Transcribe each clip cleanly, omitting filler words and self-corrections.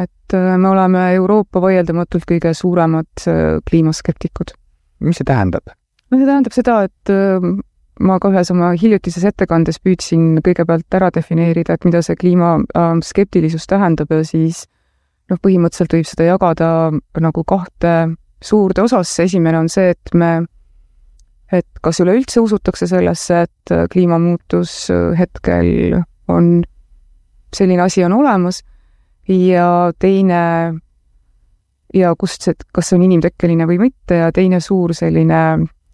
et me oleme Euroopa vaieldamatult kõige suuremad kliimaskeptikud. Mis see tähendab? See tähendab seda, et ma ka ühes oma hiljutises ettekandes püüdsin kõigepealt ära defineerida, et mida see kliimaskeptilisus tähendab ja siis põhimõtteliselt võib seda jagada nagu kahte suurde osasse. Esimene on see, et kas üleüldse usutakse sellesse, et kliimamuutus hetkel on selline asi on olemas ja teine ja kust see, kas see on inimtekkeline või mitte ja teine suur selline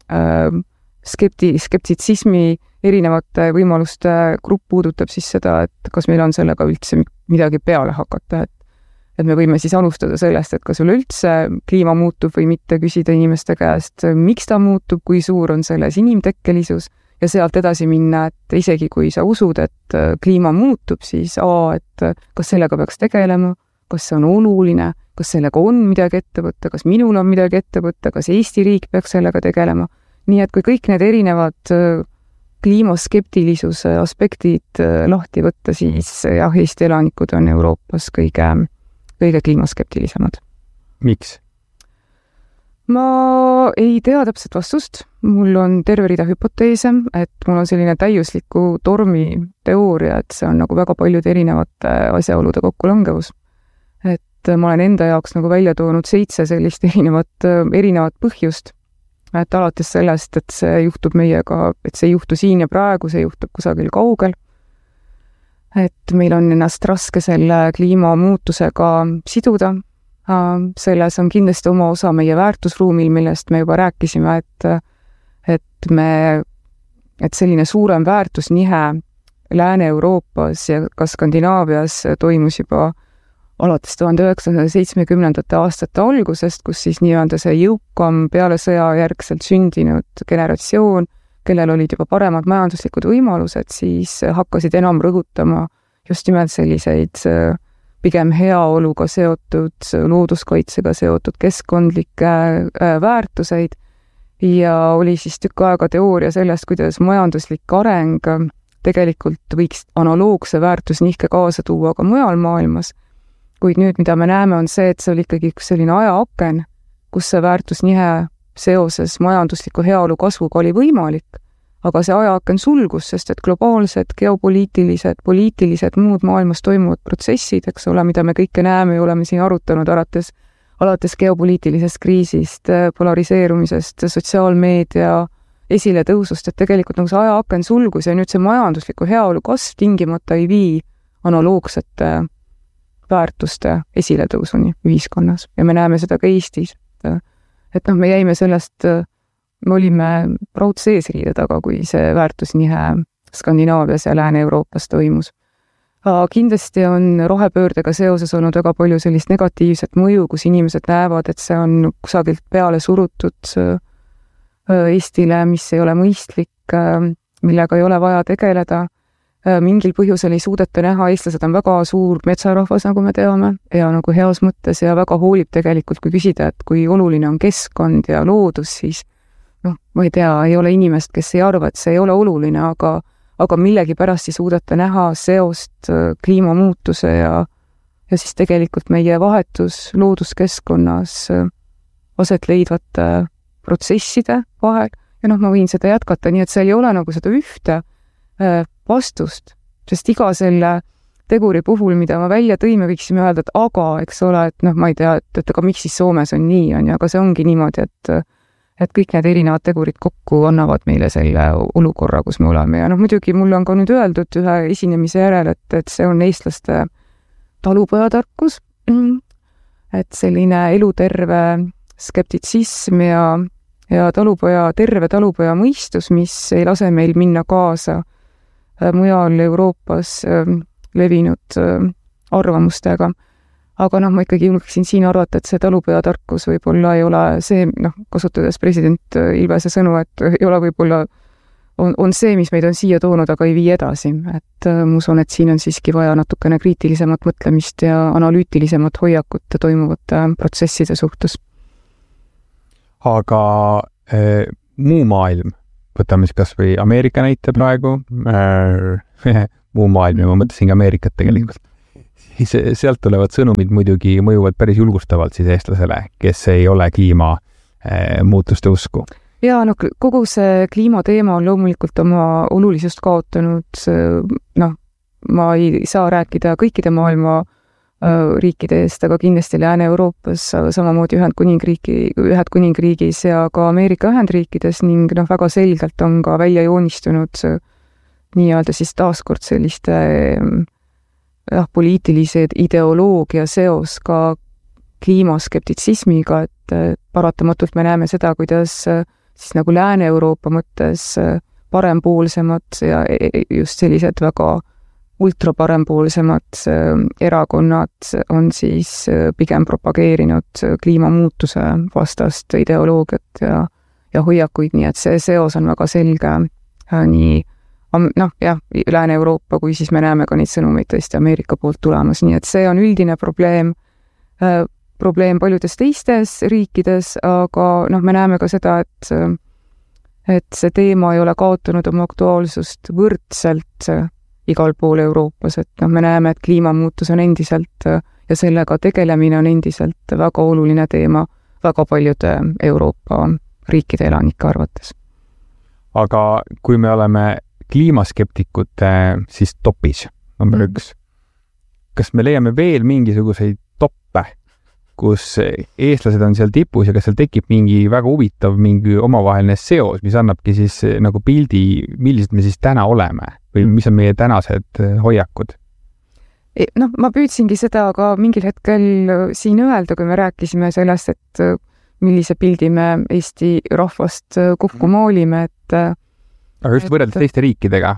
skeptitsismi erinevate võimaluste grupp puudutab siis seda, et kas meil on sellega üldse midagi peale hakata, et me võime siis alustada sellest, et kas üleüldse kliima muutub või mitte, küsida inimeste käest, miks ta muutub, kui suur on selles inimtekkelisus ja sealt edasi minna, et isegi kui sa usud, et kliima muutub, siis et kas sellega peaks tegelema, kas see on oluline, kas sellega on midagi ette võtta, kas minul on midagi ette võtta, kas Eesti riik peaks sellega tegelema. Nii et kui kõik need erinevad kliimaskeptilisuse aspektid lahti võtta, siis jah, Eesti elanikud on Euroopas kõige kliimaskeptilisemad. Miks? Ma ei tea täpset vastust. Mul on terve rida hüpoteese, et mul on selline täiusliku tormi teooria, et see on nagu väga paljude erinevate asjaolude kokkulangevus. Et ma olen enda jaoks nagu välja toonud 7 sellist erinevat põhjust. Et alates sellest, et see juhtub meiega, et see ei juhtu siin ja praegu, see juhtub kusagil kaugel. Et meil on ennast raske selle kliimamuutusega siduda. Selles on kindlasti oma osa meie väärtusruumil, millest me juba rääkisime, et selline suurem väärtusnihe Lääne-Euroopas ja ka Skandinaavias toimus juba alates 1970. aastate algusest, kus siis nii-öelda see jõukam peale sõja järgselt sündinud generatsioon, kellel olid juba paremad majanduslikud võimalused, siis hakkasid enam rõhutama just nimelt selliseid pigem heaoluga seotud, looduskaitsega seotud keskkondlikke väärtuseid ja oli siis tükk aega teooria sellest, kuidas majanduslik areng tegelikult võiks analoogse väärtusnihke kaasa tuua ka mujal maailmas. Kuid nüüd, mida me näeme, on see, et see oli ikkagi üks selline ajaaken, kus see väärtusnihe seoses majandusliku heaolu kasvuga oli võimalik, aga see ajaaken sulgus, sest et globaalsed, geopoliitilised, poliitilised, muud maailmas toimuvad protsessid, eks ole, mida me kõike näeme ja oleme siin arutanud alates geopoliitilisest kriisist, polariseerumisest, sotsiaalmeedia esiletõusust, et tegelikult nagu see ajaaken sulgus ja nüüd see majandusliku heaolu kasv tingimata ei vii analoogsete väärtuste esiletõusuni ühiskonnas ja me näeme seda ka Eestis. Et me jäime sellest, me olime raudse eesriide taga, kui see väärtusnihe Skandinaavias ja Lääne-Euroopas toimus. Kindlasti on rohepöördega seoses olnud väga palju sellist negatiivset mõju, kus inimesed näevad, et see on kusagilt peale surutud Eestile, mis ei ole mõistlik, millega ei ole vaja tegeleda. Mingil põhjusel ei suudeta näha, eestlased on väga suur metsarahvas, nagu me teame, ja nagu heas mõttes ja väga hoolib tegelikult, kui küsida, et kui oluline on keskkond ja loodus, siis ma ei tea, ei ole inimest, kes ei arva, et see ei ole oluline, aga millegipärast ei suudeta näha seost kliimamuutuse ja siis tegelikult meie vahetus looduskeskkonnas aset leidvate protsesside vahel ja ma võin seda jätkata, nii et seal ei ole nagu seda ühte vastust, sest iga selle teguri puhul, mida ma välja tõin, me võiksime öelda, et aga, eks ole, et ma ei tea, et aga miks siis Soomes on nii, aga see ongi niimoodi, et kõik need erinevad tegurid kokku annavad meile selle olukorra, kus me oleme ja muidugi mulle on ka nüüd öeldud ühe esinemise järel, et see on eestlaste talupojatarkus, et selline eluterve skeptitsism ja terve talupoja mõistus, mis ei lase meil minna kaasa mujal Euroopas levinud arvamustega. Aga ma ikkagi julgeksin siin arvata, et see talupojatarkus võib-olla ei ole see, kasutades president Ilvese sõnu, et ei ole võib-olla on see, mis meid on siia toonud, aga ei vii edasi. Et ma usun, et siin on siiski vaja natukene kriitilisemat mõtlemist ja analüütilisemat hoiakut toimuvate protsesside suhtes. Aga muu maailm, võtame siis kas või Ameerika näite praegu, muu maailm ja ma mõtlesin ka Ameerikat tegelikult. siis sealt tulevad sõnumid muidugi mõjuvad päris julgustavalt siis eestlasele, kes ei ole kliimamuutuste usku. Ja no kogu see kliimateema on loomulikult oma olulisust kaotanud, ma ei saa rääkida kõikide maailma riikide eest, aga kindlasti Lääne-Euroopas, samamoodi Ühendkuningriigis ja ka Ameerika Ühendriikides ning väga selgelt on ka välja joonistunud nii-öelda siis taaskord selliste poliitilised ideoloogia seos ka kliimaskeptitsismiga, et paratamatult me näeme seda, kuidas siis nagu Lääne-Euroopa mõttes parempoolsemad ja just sellised väga ultraparempoolsemad erakonnad on siis pigem propageerinud kliimamuutuse vastast ideoloogiat ja hoiakuid, nii et see seos on väga selge nii Lääne-Euroopa, kui siis me näeme ka neid sõnumeid tõesti Ameerika poolt tulemas, nii et see on üldine probleem paljudes teistes riikides, aga me näeme ka seda, et see teema ei ole kaotanud oma aktuaalsust võrdselt igal pool Euroopas, et me näeme, et kliimamuutus on endiselt ja sellega tegelemine on endiselt väga oluline teema väga paljude Euroopa riikide elanike arvates. Aga kui me oleme kliimaskeptikute siis topis, number 1, kas me leiame veel mingisuguseid toppe, kus eestlased on seal tipus ja kas seal tekib mingi väga huvitav mingi omavaheline seos, mis annabki siis nagu pildi, millised me siis täna oleme või mis on meie tänased hoiakud? Ma püüdsingi seda ka mingil hetkel siin öelda, kui me rääkisime sellest, et millise pildi me Eesti rahvast kokku maalime, et aga just võrreldes teiste riikidega?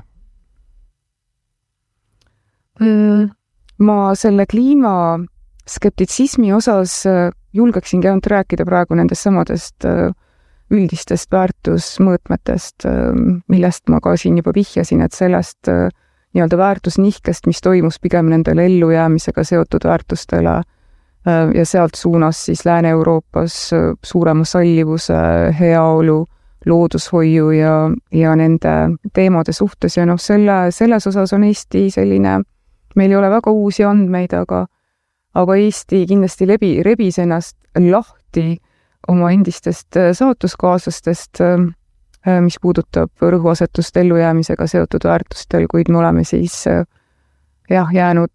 Ma selle kliimaskeptitsismi osas julgeksingi ainult rääkida praegu nendest samadest üldistest väärtusmõõtmetest, millest ma ka siin juba vihjasin, et sellest nii-öelda väärtusnihkest, mis toimus pigem nendele ellujäämisega seotud väärtustele ja sealt suunas siis Lääne-Euroopas suurema sallivuse, heaolu, loodushoiu ja nende teemade suhtes ja selles osas on Eesti selline, meil ei ole väga uusi andmeid, aga Eesti kindlasti rebis ennast lahti oma endistest saatuskaaslastest, mis puudutab rõhuasetust ellujäämisega seotud väärtustel, kuid me oleme siis jäänud,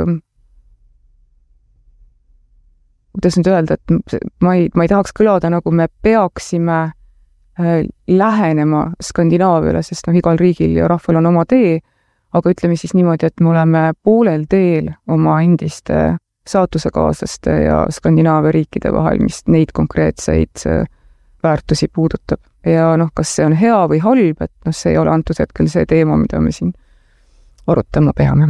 kuidas nüüd öelda, et ma ei tahaks kõlada, nagu me peaksime lähenema Skandinaaviale, sest igal riigil ja rahval on oma tee, aga ütleme siis niimoodi, et me oleme poolel teel oma endiste saatusekaaslaste ja Skandinaavia riikide vahel, mis neid konkreetseid väärtusi puudutab. Ja kas see on hea või halb, et see ei ole antud hetkel see teema, mida me siin arutama peame.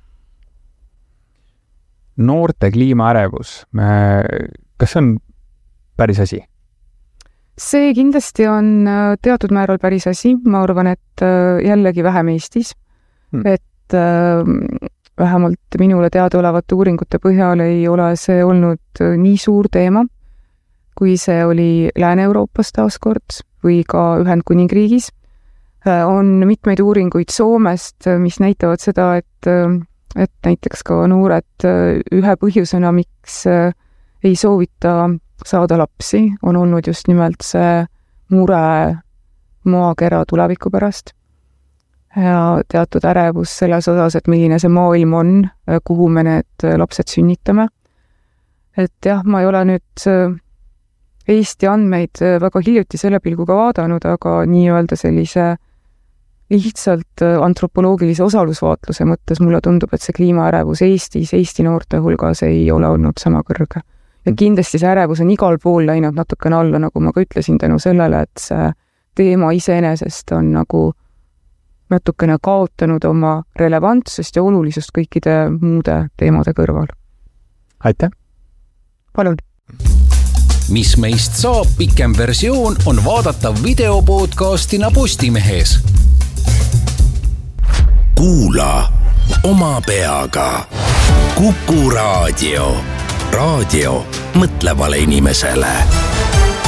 Noorte kliimaärevus, kas see on päris asi? See kindlasti on teatud määral päris asi, ma arvan, et jällegi vähem Eestis, et vähemalt minule teadaolevate uuringute põhjal ei ole see olnud nii suur teema, kui see oli Lääne-Euroopas taaskord või ka Ühendkuningriigis. On mitmeid uuringuid Soomest, mis näitavad seda, et näiteks ka noored ühe põhjusena, miks ei soovita saada lapsi, on olnud just nimelt see mure maakera tuleviku pärast ja teatud ärevus selles osas, et milline see maailm on, kuhu me need lapsed sünnitame. Et jah, ma ei ole nüüd Eesti andmeid väga hiljuti selle pilguga vaadanud, aga nii-öelda sellise lihtsalt antropoloogilise osalusvaatluse mõttes mulle tundub, et see kliimaärevus Eestis, Eesti noorte hulgas ei ole olnud sama kõrge. Ja kindlasti see ärevus on igal pool läinud natukene alla, nagu ma ka ütlesin, tänu sellele, et see teema iseenesest on nagu natukene kaotanud oma relevantsust ja olulisust kõikide muude teemade kõrval. Aitäh! Palun! Mis meist saab pikem versioon on vaadatav videopodcastina Postimehes. Kuula oma peaga. Kuku Raadio. Raadio mõtlevale inimesele.